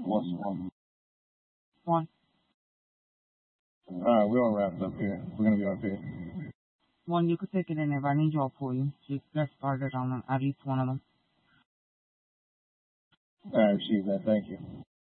What's one? One. All right, we're gonna wrap it up here. We're gonna be up here. One, you could take it in if I need y'all for you. You get started on at least one of them. I received that. Thank you.